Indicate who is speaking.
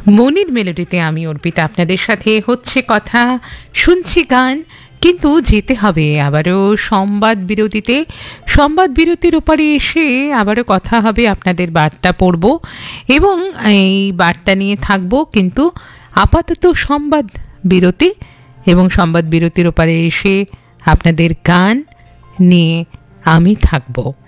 Speaker 1: মনির মেলোডিতে আমি অর্পিতা আপনাদের সাথে হচ্ছে কথা, শুনছি গান, কিন্তু যেতে হবে আবারও সংবাদ বিরতিতে। সংবাদ বিরতির ওপারে এসে আবারও কথা হবে, আপনাদের বার্তা পড়ব এবং এই বার্তা নিয়ে থাকব, কিন্তু আপাতত সংবাদ বিরতি এবং সংবাদ বিরতির ওপারে এসে আপনাদের গান নিয়ে আমি থাকব।